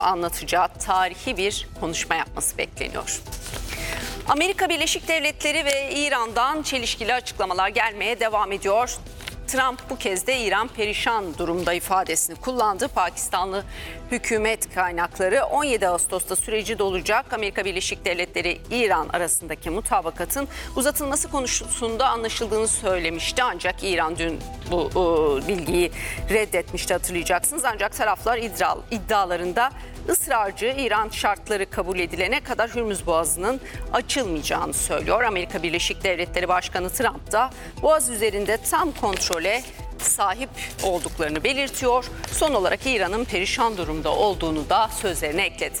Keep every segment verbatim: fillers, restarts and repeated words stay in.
anlatacağı tarihi bir konuşma yapması bekleniyor. Amerika Birleşik Devletleri ve İran'dan çelişkili açıklamalar gelmeye devam ediyor. Trump bu kez de İran perişan durumda ifadesini kullandı. Pakistanlı hükümet kaynakları on yedi Ağustos'ta süreci dolacak Amerika Birleşik Devletleri İran arasındaki mutabakatın uzatılması konusunda anlaşıldığını söylemişti. Ancak İran dün bu o, bilgiyi reddetmişti, hatırlayacaksınız. Ancak taraflar iddia, iddialarında ısrarcı, İran şartları kabul edilene kadar Hürmüz Boğazı'nın açılmayacağını söylüyor. Amerika Birleşik Devletleri Başkanı Trump da Boğaz üzerinde tam kontrole sahip olduklarını belirtiyor. Son olarak İran'ın perişan durumda olduğunu da sözlerine ekledi.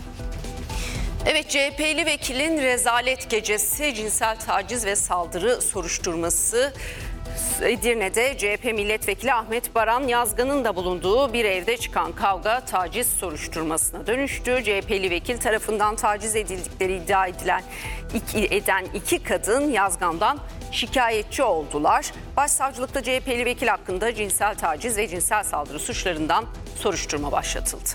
Evet, C H P'li vekilin rezalet gecesi, cinsel taciz ve saldırı soruşturması. Edirne'de C H P milletvekili Ahmet Baran Yazgan'ın da bulunduğu bir evde çıkan kavga taciz soruşturmasına dönüştü. C H P'li vekil tarafından taciz edildikleri iddia edilen iki, eden iki kadın Yazgan'dan şikayetçi oldular. Başsavcılıkta C H P'li vekil hakkında cinsel taciz ve cinsel saldırı suçlarından soruşturma başlatıldı.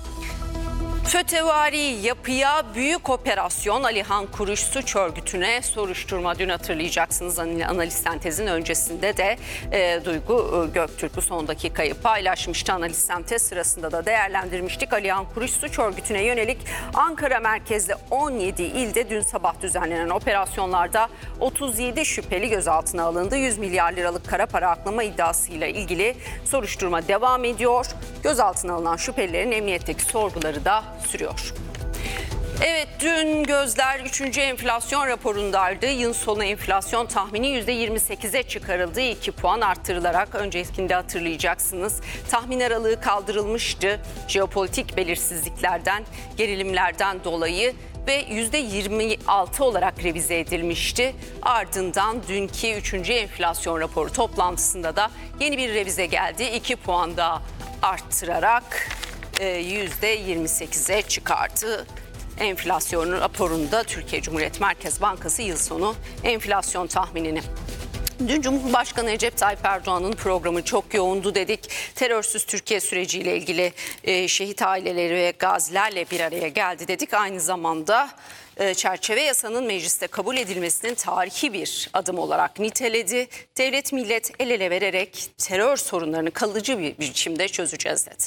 FETÖ'vari yapıya büyük operasyon, Alihan Kuruş suç örgütüne soruşturma. Dün hatırlayacaksınız analiz sentezin öncesinde de e, Duygu e, Göktürk bu son dakikayı paylaşmıştı. Analiz sentez sırasında da değerlendirmiştik. Alihan Kuruş suç örgütüne yönelik Ankara merkezli on yedi ilde dün sabah düzenlenen operasyonlarda otuz yedi şüpheli gözaltına alındı. yüz milyar liralık kara para aklama iddiasıyla ilgili soruşturma devam ediyor. Gözaltına alınan şüphelilerin emniyetteki sorguları da sürüyor. Evet, dün gözler üçüncü enflasyon raporundaydı. Yıl sonu enflasyon tahmini yüzde yirmi sekize çıkarıldı. iki puan arttırılarak, öncekinde hatırlayacaksınız, tahmin aralığı kaldırılmıştı. Jeopolitik belirsizliklerden, gerilimlerden dolayı ve yüzde yirmi altı olarak revize edilmişti. Ardından dünkü üçüncü enflasyon raporu toplantısında da yeni bir revize geldi. iki puan daha arttırarak yüzde yirmi sekize çıkardı. Enflasyon raporunda Türkiye Cumhuriyet Merkez Bankası yıl sonu enflasyon tahminini. Dün Cumhurbaşkanı Recep Tayyip Erdoğan'ın programı çok yoğundu dedik. Terörsüz Türkiye süreciyle ilgili e, şehit aileleri ve gazilerle bir araya geldi dedik. Aynı zamanda e, çerçeve yasanın mecliste kabul edilmesinin tarihi bir adım olarak niteledi. Devlet millet el ele vererek terör sorunlarını kalıcı bir biçimde çözeceğiz dedi.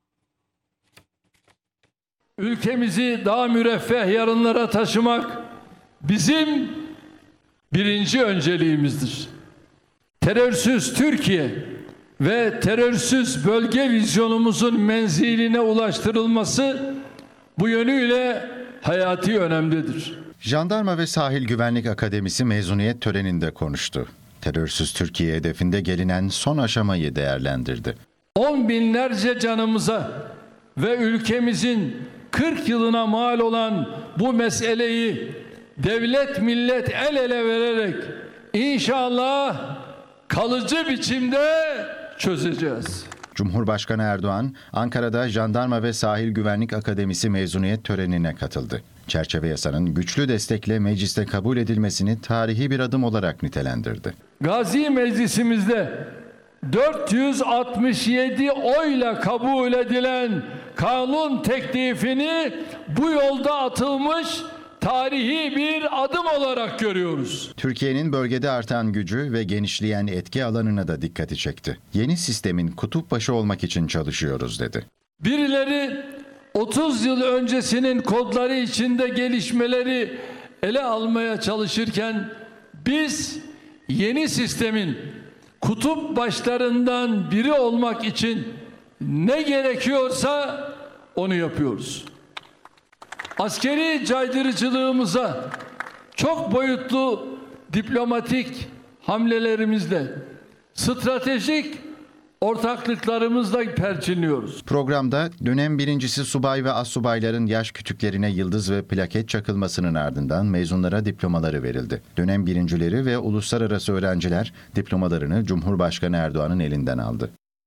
Ülkemizi daha müreffeh yarınlara taşımak bizim birinci önceliğimizdir. Terörsüz Türkiye ve terörsüz bölge vizyonumuzun menziline ulaştırılması bu yönüyle hayati önemlidir. Jandarma ve Sahil Güvenlik Akademisi mezuniyet töreninde konuştu. Terörsüz Türkiye hedefinde gelinen son aşamayı değerlendirdi. On binlerce canımıza ve ülkemizin kırk yılına mal olan bu meseleyi devlet millet el ele vererek inşallah kalıcı biçimde çözeceğiz. Cumhurbaşkanı Erdoğan, Ankara'da Jandarma ve Sahil Güvenlik Akademisi mezuniyet törenine katıldı. Çerçeve yasanın güçlü destekle mecliste kabul edilmesini tarihi bir adım olarak nitelendirdi. Gazi Meclisimizde dört yüz altmış yedi oyla kabul edilen kanun teklifini bu yolda atılmış tarihi bir adım olarak görüyoruz. Türkiye'nin bölgede artan gücü ve genişleyen etki alanına da dikkati çekti. Yeni sistemin kutup başı olmak için çalışıyoruz dedi. Birileri otuz yıl öncesinin kodları içinde gelişmeleri ele almaya çalışırken biz yeni sistemin kutup başlarından biri olmak için ne gerekiyorsa onu yapıyoruz. Askeri caydırıcılığımıza çok boyutlu diplomatik hamlelerimizle, stratejik ortaklıklarımızla perçinliyoruz. Programda dönem birincisi subay ve astsubayların yaş kütüklerine yıldız ve plaket çakılmasının ardından mezunlara diplomaları verildi. Dönem birincileri ve uluslararası öğrenciler diplomalarını Cumhurbaşkanı Erdoğan'ın elinden aldı.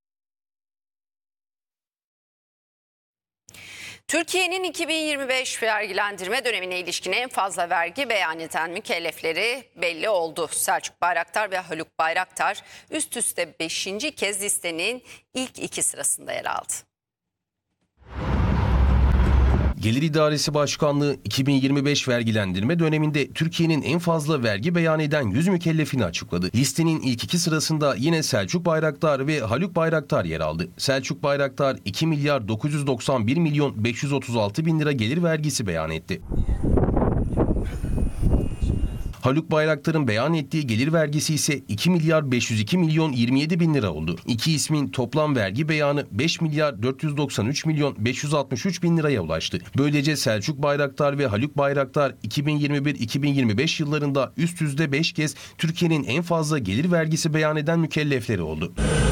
Türkiye'nin iki bin yirmi beş vergilendirme dönemine ilişkin en fazla vergi beyan eden mükellefleri belli oldu. Selçuk Bayraktar ve Haluk Bayraktar üst üste beşinci kez listenin ilk iki sırasında yer aldı. Gelir İdaresi Başkanlığı iki bin yirmi beş vergilendirme döneminde Türkiye'nin en fazla vergi beyan eden yüz mükellefini açıkladı. Listenin ilk iki sırasında yine Selçuk Bayraktar ve Haluk Bayraktar yer aldı. Selçuk Bayraktar iki milyar dokuz yüz doksan bir milyon beş yüz otuz altı bin lira gelir vergisi beyan etti. Haluk Bayraktar'ın beyan ettiği gelir vergisi ise iki milyar beş yüz iki milyon yirmi yedi bin lira oldu. İki ismin toplam vergi beyanı beş milyar dört yüz doksan üç milyon beş yüz altmış üç bin liraya ulaştı. Böylece Selçuk Bayraktar ve Haluk Bayraktar iki bin yirmi bir iki bin yirmi beş yıllarında üst üste beş kez Türkiye'nin en fazla gelir vergisi beyan eden mükellefleri oldu.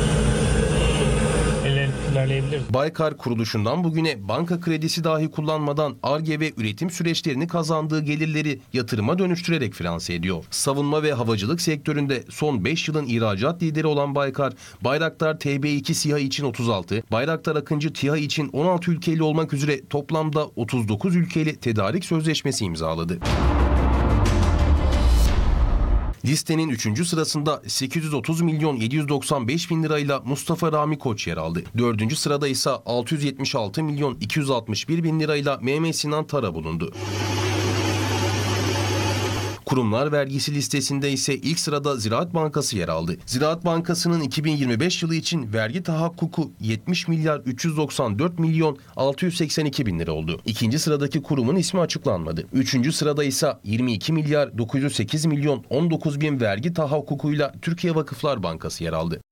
Baykar kuruluşundan bugüne banka kredisi dahi kullanmadan Ar-Ge ve üretim süreçlerini kazandığı gelirleri yatırıma dönüştürerek finanse ediyor. Savunma ve havacılık sektöründe son beş yılın ihracat lideri olan Baykar, Bayraktar T B iki SİHA için otuz altı, Bayraktar Akıncı TİHA için on altı ülkeyle olmak üzere toplamda otuz dokuz ülkeyle tedarik sözleşmesi imzaladı. Listenin üçüncü sırasında sekiz yüz otuz milyon yedi yüz doksan beş bin lirayla Mustafa Rami Koç yer aldı. Dördüncü sırada ise altı yüz yetmiş altı milyon iki yüz altmış bir bin lirayla Mehmet Sinan Tara bulundu. Kurumlar vergisi listesinde ise ilk sırada Ziraat Bankası yer aldı. Ziraat Bankası'nın iki bin yirmi beş yılı için vergi tahakkuku yetmiş milyar üç yüz doksan dört milyon altı yüz seksen iki bin lira oldu. İkinci sıradaki kurumun ismi açıklanmadı. Üçüncü sırada ise yirmi iki milyar dokuz yüz sekiz milyon on dokuz bin vergi tahakkukuyla Türkiye Vakıflar Bankası yer aldı.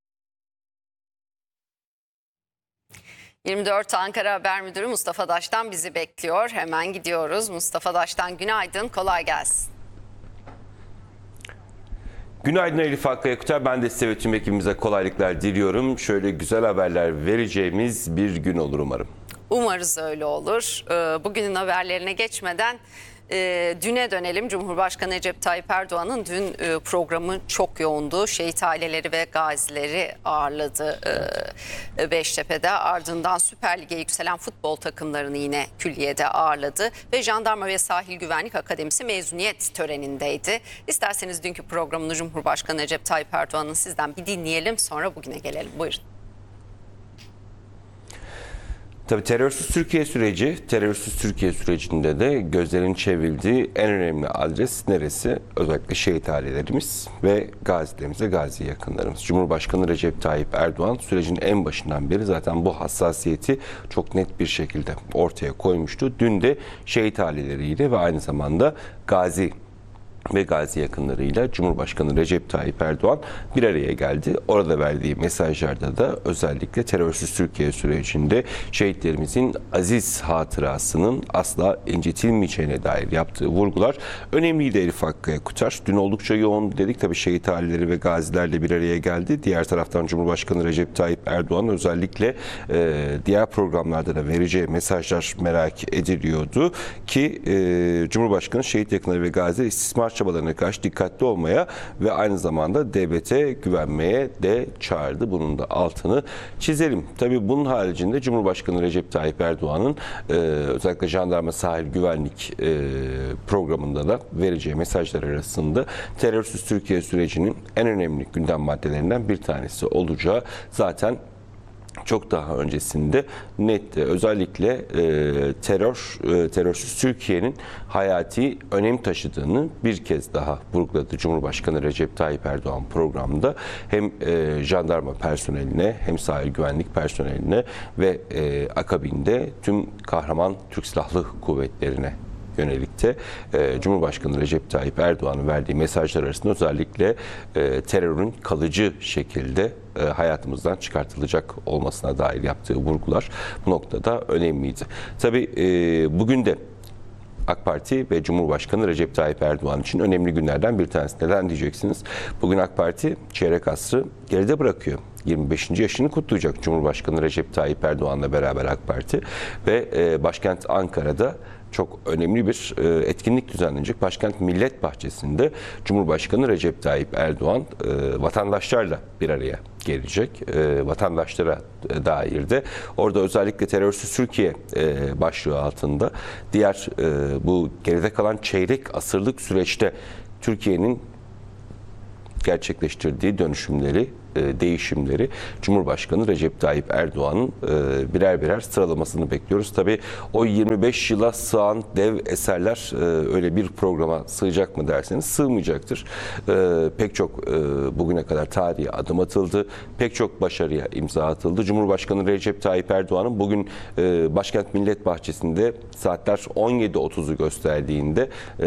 yirmi dört Ankara Haber Müdürü Mustafa Daş'tan bizi bekliyor. Hemen gidiyoruz. Mustafa Daş'tan günaydın, kolay gelsin. Günaydın Elif Hakkı Yakut'a. Ben de size ve tüm ekibimize kolaylıklar diliyorum. Şöyle güzel haberler vereceğimiz bir gün olur umarım. Umarız öyle olur. Bugünün haberlerine geçmeden düne dönelim. Cumhurbaşkanı Recep Tayyip Erdoğan'ın dün programı çok yoğundu. Şehit aileleri ve gazileri ağırladı Beştepe'de. Ardından Süper Lig'e yükselen futbol takımlarını yine külliyede ağırladı. Ve Jandarma ve Sahil Güvenlik Akademisi mezuniyet törenindeydi. İsterseniz dünkü programını Cumhurbaşkanı Recep Tayyip Erdoğan'ın sizden bir dinleyelim. Sonra bugüne gelelim. Buyurun. Tabii terörsüz Türkiye süreci, terörsüz Türkiye sürecinde de gözlerin çevrildiği en önemli adres neresi? Özellikle şehit ailelerimiz ve gazilerimiz ve gazi yakınlarımız. Cumhurbaşkanı Recep Tayyip Erdoğan sürecin en başından beri zaten bu hassasiyeti çok net bir şekilde ortaya koymuştu. Dün de şehit aileleriyle ve aynı zamanda gazi ve gazi yakınlarıyla Cumhurbaşkanı Recep Tayyip Erdoğan bir araya geldi. Orada verdiği mesajlarda da özellikle terörsüz Türkiye sürecinde şehitlerimizin aziz hatırasının asla incitilmeyeceğine dair yaptığı vurgular önemliydi Elif Hakkı Yakutar. Dün oldukça yoğun dedik. Tabii şehit aileleri ve gazilerle bir araya geldi. Diğer taraftan Cumhurbaşkanı Recep Tayyip Erdoğan özellikle e, diğer programlarda da vereceği mesajlar merak ediliyordu ki e, Cumhurbaşkanı şehit yakınları ve gaziler istismar çabalarına karşı dikkatli olmaya ve aynı zamanda devlete güvenmeye de çağırdı. Bunun da altını çizelim. Tabii bunun haricinde Cumhurbaşkanı Recep Tayyip Erdoğan'ın e, özellikle Jandarma Sahil Güvenlik e, programında da vereceği mesajlar arasında terörsüz Türkiye sürecinin en önemli gündem maddelerinden bir tanesi olacağı zaten çok daha öncesinde netti. Özellikle e, terör, e, terörsüz Türkiye'nin hayati önem taşıdığını bir kez daha vurguladı Cumhurbaşkanı Recep Tayyip Erdoğan programında. Hem e, jandarma personeline hem sahil güvenlik personeline ve e, akabinde tüm kahraman Türk Silahlı Kuvvetleri'ne yönelikte e, Cumhurbaşkanı Recep Tayyip Erdoğan'ın verdiği mesajlar arasında özellikle e, terörün kalıcı şekilde e, hayatımızdan çıkartılacak olmasına dair yaptığı vurgular bu noktada önemliydi. Tabii e, bugün de AK Parti ve Cumhurbaşkanı Recep Tayyip Erdoğan için önemli günlerden bir tanesi. Neden diyeceksiniz? Bugün AK Parti çeyrek asrı geride bırakıyor. yirmi beşinci yaşını kutlayacak Cumhurbaşkanı Recep Tayyip Erdoğan'la beraber AK Parti ve e, başkent Ankara'da çok önemli bir etkinlik düzenlenecek. Başkent Millet Bahçesi'nde Cumhurbaşkanı Recep Tayyip Erdoğan vatandaşlarla bir araya gelecek. Vatandaşlara dair de orada özellikle terörsüz Türkiye başlığı altında diğer bu geride kalan çeyrek asırlık süreçte Türkiye'nin gerçekleştirdiği dönüşümleri e, değişimleri Cumhurbaşkanı Recep Tayyip Erdoğan'ın e, birer birer sıralamasını bekliyoruz. Tabii o yirmi beş yıla sığan dev eserler e, öyle bir programa sığacak mı derseniz sığmayacaktır. E, pek çok e, bugüne kadar tarihe adım atıldı. Pek çok başarıya imza atıldı. Cumhurbaşkanı Recep Tayyip Erdoğan'ın bugün e, Başkent Millet Bahçesi'nde saatler on yedi otuzu gösterdiğinde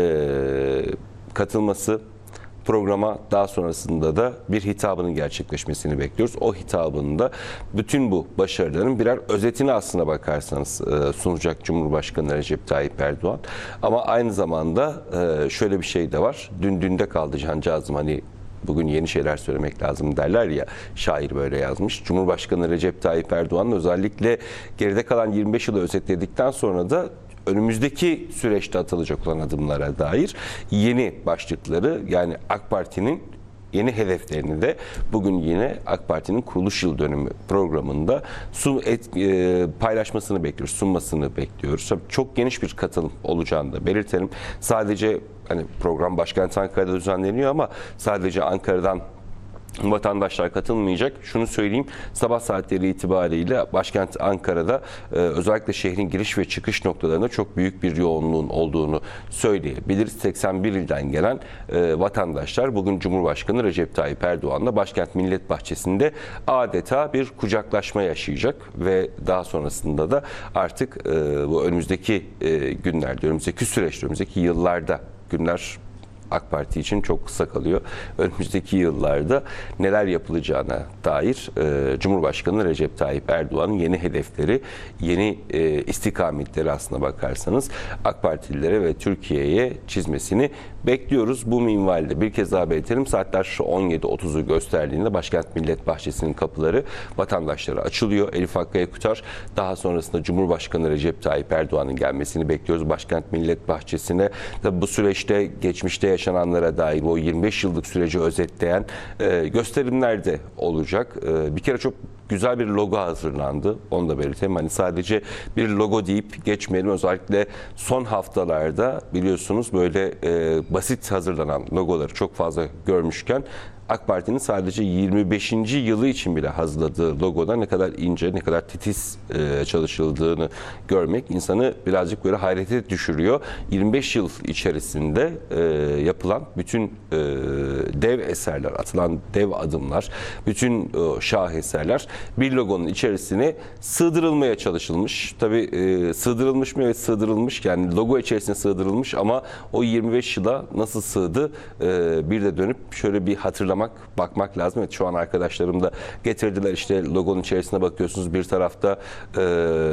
e, katılması, programa daha sonrasında da bir hitabının gerçekleşmesini bekliyoruz. O hitabında bütün bu başarıların birer özetini aslına bakarsanız sunacak Cumhurbaşkanı Recep Tayyip Erdoğan. Ama aynı zamanda şöyle bir şey de var. Dün dünde kaldı cancağızım, hani bugün yeni şeyler söylemek lazım derler ya, şair böyle yazmış. Cumhurbaşkanı Recep Tayyip Erdoğan'ın özellikle geride kalan yirmi beş yılı özetledikten sonra da önümüzdeki süreçte atılacak olan adımlara dair yeni başlıkları, yani AK Parti'nin yeni hedeflerini de bugün yine AK Parti'nin kuruluş yıl dönümü programında sun, et, e, paylaşmasını bekliyoruz, sunmasını bekliyoruz. Tabii çok geniş bir katılım olacağını da belirtelim. Sadece hani program başkent Ankara'da düzenleniyor ama sadece Ankara'dan vatandaşlar katılmayacak. Şunu söyleyeyim, sabah saatleri itibariyle başkent Ankara'da e, özellikle şehrin giriş ve çıkış noktalarında çok büyük bir yoğunluğun olduğunu söyleyebiliriz. seksen bir ilden gelen e, vatandaşlar bugün Cumhurbaşkanı Recep Tayyip Erdoğan'la Başkent Millet Bahçesi'nde adeta bir kucaklaşma yaşayacak ve daha sonrasında da artık e, bu önümüzdeki e, günlerde, önümüzdeki süreçte, önümüzdeki yıllarda, günler AK Parti için çok kısa kalıyor. Önümüzdeki yıllarda neler yapılacağına dair e, Cumhurbaşkanı Recep Tayyip Erdoğan'ın yeni hedefleri, yeni e, istikametleri aslına bakarsanız AK Partililere ve Türkiye'ye çizmesini bekliyoruz. Bu minvalde bir kez daha belirtelim. Saatler on yedi otuzu gösterdiğinde Başkent Millet Bahçesi'nin kapıları vatandaşlara açılıyor. Elif Hakkı Ekutar, daha sonrasında Cumhurbaşkanı Recep Tayyip Erdoğan'ın gelmesini bekliyoruz Başkent Millet Bahçesi'ne. Tabii bu süreçte geçmişte yaşananlara dair o yirmi beş yıllık süreci özetleyen e, gösterimler de olacak. E, bir kere çok güzel bir logo hazırlandı. Onu da belirteyim. Hani sadece bir logo deyip geçmeyelim. Özellikle son haftalarda biliyorsunuz böyle e, basit hazırlanan logoları çok fazla görmüşken AK Parti'nin sadece yirmi beşinci yılı için bile hazırladığı logoda ne kadar ince, ne kadar titiz e, çalışıldığını görmek insanı birazcık böyle hayrete düşürüyor. yirmi beş yıl içerisinde e, yapılan bütün e, dev eserler, atılan dev adımlar, bütün e, şaheserler bir logonun içerisine sığdırılmaya çalışılmış. Tabii e, sığdırılmış mı? Evet, sığdırılmış. Yani logo içerisine sığdırılmış ama o yirmi beş yıla nasıl sığdı? E, bir de dönüp şöyle bir hatırlamak, bakmak lazım. Evet, şu an arkadaşlarım da getirdiler, işte logonun içerisine bakıyorsunuz. Bir tarafta e,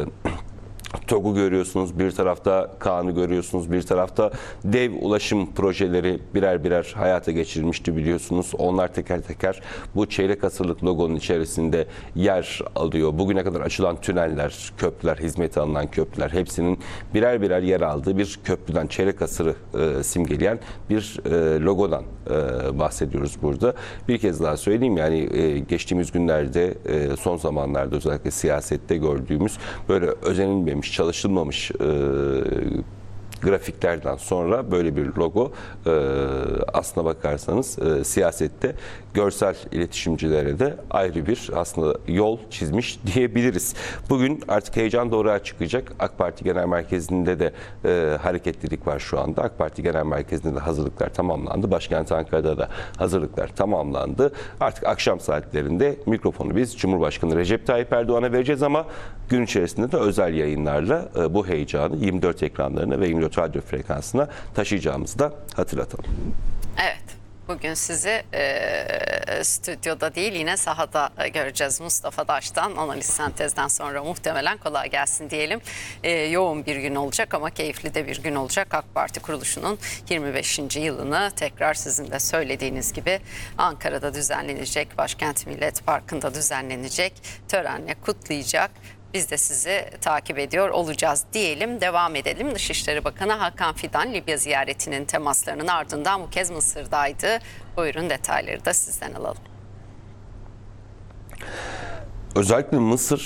TOG'u görüyorsunuz, bir tarafta Kaan'ı görüyorsunuz, bir tarafta dev ulaşım projeleri birer birer hayata geçirilmişti biliyorsunuz. Onlar teker teker bu çeyrek asırlık logonun içerisinde yer alıyor. Bugüne kadar açılan tüneller, köprüler, hizmete alınan köprüler hepsinin birer birer yer aldığı bir köprüden, çeyrek asırı e, simgeleyen bir e, logodan e, bahsediyoruz burada. Bir kez daha söyleyeyim, yani e, geçtiğimiz günlerde, e, son zamanlarda özellikle siyasette gördüğümüz böyle özenilmemiş, çalışılmamış e, grafiklerden sonra böyle bir logo e, aslına bakarsanız e, siyasette görsel iletişimcilere de ayrı bir aslında yol çizmiş diyebiliriz. Bugün artık heyecan doğruya çıkacak. AK Parti Genel Merkezi'nde de e, hareketlilik var şu anda. AK Parti Genel Merkezi'nde de hazırlıklar tamamlandı. Başkent Ankara'da da hazırlıklar tamamlandı. Artık akşam saatlerinde mikrofonu biz Cumhurbaşkanı Recep Tayyip Erdoğan'a vereceğiz ama gün içerisinde de özel yayınlarla e, bu heyecanı yirmi dört ekranlarına ve yirmi dört radyo frekansına taşıyacağımızı da hatırlatalım. Evet. Bugün sizi e, stüdyoda değil yine sahada göreceğiz. Mustafa Daş'tan analiz sentezden sonra muhtemelen kolay gelsin diyelim. E, yoğun bir gün olacak ama keyifli de bir gün olacak. AK Parti kuruluşunun yirmi beşinci yılını tekrar sizin de söylediğiniz gibi Ankara'da düzenlenecek, Başkent Millet Parkı'nda düzenlenecek törenle kutlayacak. Biz de sizi takip ediyor olacağız diyelim. Devam edelim. Dışişleri Bakanı Hakan Fidan Libya ziyaretinin temaslarının ardından bu kez Mısır'daydı. Buyurun detayları da sizden alalım. Özellikle Mısır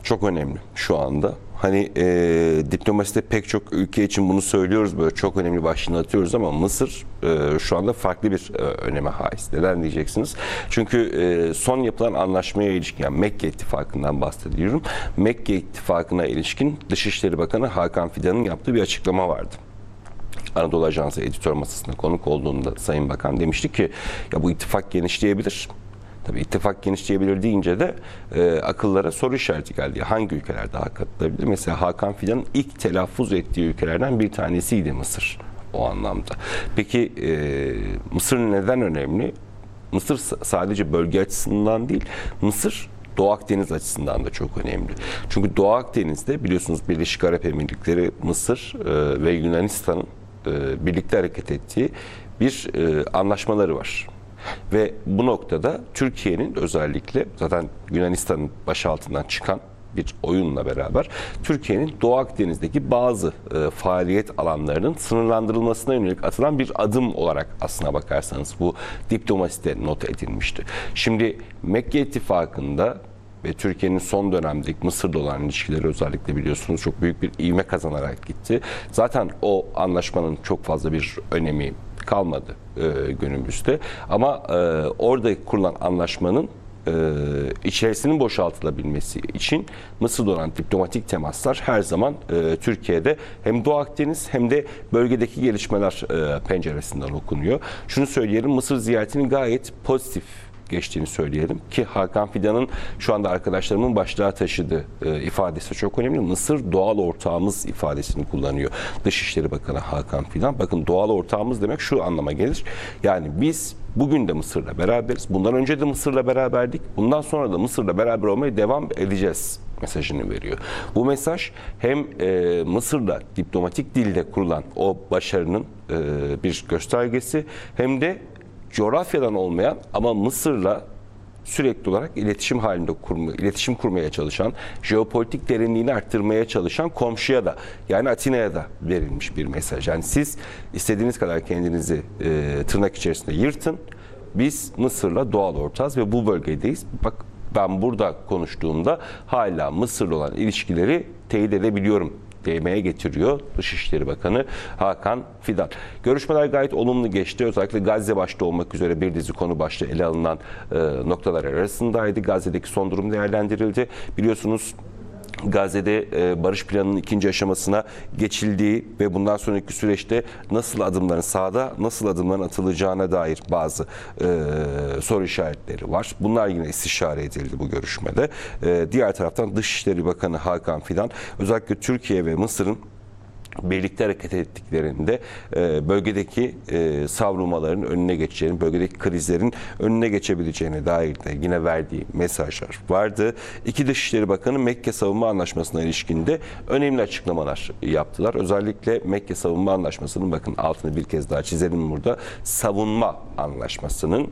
çok önemli şu anda. Hani e, diplomaside pek çok ülke için bunu söylüyoruz, böyle çok önemli başlığını atıyoruz ama Mısır e, şu anda farklı bir e, öneme haiz. Neden diyeceksiniz? Çünkü e, son yapılan anlaşmaya ilişkin, yani Mekke İttifakı'ndan bahsediyorum. Mekke İttifakı'na ilişkin Dışişleri Bakanı Hakan Fidan'ın yaptığı bir açıklama vardı. Anadolu Ajansı editör masasına konuk olduğunda Sayın Bakan demişti ki ya bu ittifak genişleyebilir. Tabii ittifak genişleyebilir deyince de e, akıllara soru işareti geldi. Hangi ülkeler daha katılabilir? Mesela Hakan Fidan'ın ilk telaffuz ettiği ülkelerden bir tanesiydi Mısır o anlamda. Peki e, Mısır neden önemli? Mısır sadece bölge açısından değil, Mısır Doğu Akdeniz açısından da çok önemli. Çünkü Doğu Akdeniz'de biliyorsunuz Birleşik Arap Emirlikleri, Mısır e, ve Yunanistan'ın e, birlikte hareket ettiği bir e, anlaşmaları var. Ve bu noktada Türkiye'nin özellikle zaten Yunanistan'ın başaltından çıkan bir oyunla beraber Türkiye'nin Doğu Akdeniz'deki bazı e, faaliyet alanlarının sınırlandırılmasına yönelik atılan bir adım olarak aslına bakarsanız bu diplomaside not edilmişti. Şimdi Mekke İttifakı'nda ve Türkiye'nin son dönemdeki Mısır'la olan ilişkileri özellikle biliyorsunuz çok büyük bir ivme kazanarak gitti. Zaten o anlaşmanın çok fazla bir önemi kalmadı e, günümüzde. Ama e, orada kurulan anlaşmanın e, içerisinin boşaltılabilmesi için Mısır'da olan diplomatik temaslar her zaman e, Türkiye'de hem Doğu Akdeniz hem de bölgedeki gelişmeler e, penceresinden okunuyor. Şunu söyleyelim, Mısır ziyaretinin gayet pozitif geçtiğini söyleyelim ki Hakan Fidan'ın şu anda arkadaşlarımın başlığa taşıdığı e, ifadesi çok önemli. Mısır doğal ortağımız ifadesini kullanıyor Dışişleri Bakanı Hakan Fidan. Bakın doğal ortağımız demek şu anlama gelir. Yani biz bugün de Mısır'la beraberiz. Bundan önce de Mısır'la beraberdik. Bundan sonra da Mısır'la beraber olmaya devam edeceğiz mesajını veriyor. Bu mesaj hem e, Mısır'la diplomatik dilde kurulan o başarının e, bir göstergesi hem de coğrafyadan olmayan ama Mısır'la sürekli olarak iletişim halinde kurma, iletişim kurmaya çalışan, jeopolitik derinliğini arttırmaya çalışan komşuya da, yani Atina'ya da verilmiş bir mesaj. Yani siz istediğiniz kadar kendinizi e, tırnak içerisinde yırtın. Biz Mısır'la doğal ortağız ve bu bölgedeyiz. Bak ben burada konuştuğumda hala Mısır'la olan ilişkileri teyit edebiliyorum demeye getiriyor Dışişleri Bakanı Hakan Fidan. Görüşmeler gayet olumlu geçti. Özellikle Gazze başta olmak üzere bir dizi konu başta ele alınan e, noktalar arasındaydı. Gazze'deki son durum değerlendirildi. Biliyorsunuz Gazze'de e, barış planının ikinci aşamasına geçildiği ve bundan sonraki süreçte nasıl adımların sahada, nasıl adımların atılacağına dair bazı e, soru işaretleri var. Bunlar yine istişare edildi bu görüşmede. E, diğer taraftan Dışişleri Bakanı Hakan Fidan özellikle Türkiye ve Mısır'ın birlikte hareket ettiklerinde e, bölgedeki e, savrulmaların önüne geçeceğini, bölgedeki krizlerin önüne geçebileceğine dair de yine verdiği mesajlar vardı. İki Dışişleri Bakanı Mekke Savunma Anlaşması'na ilişkinde önemli açıklamalar yaptılar. Özellikle Mekke Savunma Anlaşması'nın, bakın altını bir kez daha çizelim burada, savunma anlaşmasının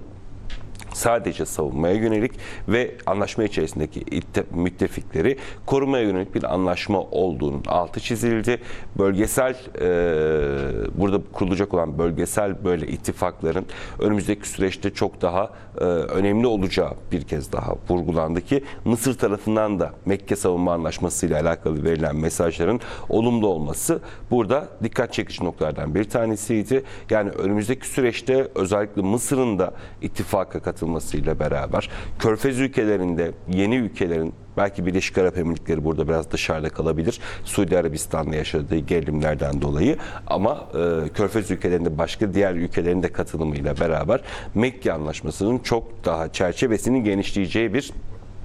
sadece savunmaya yönelik ve anlaşma içerisindeki müttefikleri korumaya yönelik bir anlaşma olduğunun altı çizildi. Bölgesel, e, burada kurulacak olan bölgesel böyle ittifakların önümüzdeki süreçte çok daha e, önemli olacağı bir kez daha vurgulandı ki Mısır tarafından da Mekke Savunma Anlaşması ile alakalı verilen mesajların olumlu olması burada dikkat çekici noktalardan bir tanesiydi. Yani önümüzdeki süreçte özellikle Mısır'ın da ittifaka katılmasıyla beraber Körfez ülkelerinde yeni ülkelerin, belki Birleşik Arap Emirlikleri burada biraz dışarıda kalabilir Suudi Arabistan'la yaşadığı gerilimlerden dolayı, ama e, Körfez ülkelerinde başka diğer ülkelerin de katılımıyla beraber Mekke Anlaşması'nın çok daha çerçevesinin genişleyeceği bir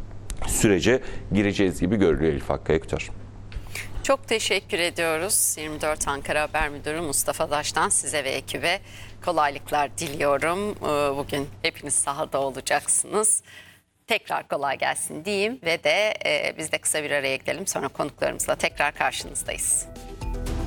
sürece gireceğiz gibi görülüyor Elif Hakkı Ektar. Çok teşekkür ediyoruz. yirmi dört Ankara Haber Müdürü Mustafa Daş'tan size ve ekibe kolaylıklar diliyorum. Bugün hepiniz sahada olacaksınız. Tekrar kolay gelsin diyeyim ve de biz de kısa bir araya gidelim. Sonra konuklarımızla tekrar karşınızdayız.